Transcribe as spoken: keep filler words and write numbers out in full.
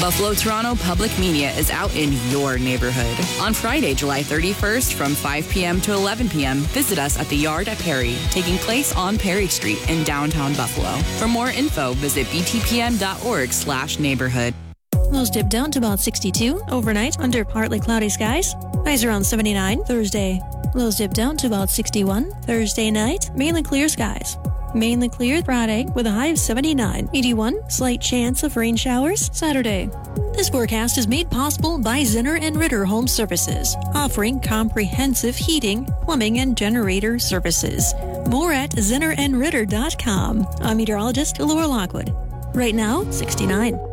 Buffalo Toronto Public Media is out in your neighborhood. On Friday, July thirty-first from five p.m. to eleven p.m., visit us at the Yard at Perry, taking place on Perry Street in downtown Buffalo. For more info, visit b t p m dot org slash neighborhood. Lows dip down to about sixty-two overnight under partly cloudy skies. Highs around seventy-nine Thursday. Lows dip down to about sixty-one Thursday night. Mainly clear skies. Mainly clear Friday with a high of seventy-nine. eighty-one, slight chance of rain showers Saturday. This forecast is made possible by Zinner and Ritter Home Services, offering comprehensive heating, plumbing, and generator services. More at zinner and ritter dot com. I'm meteorologist Laura Lockwood. Right now, sixty-nine.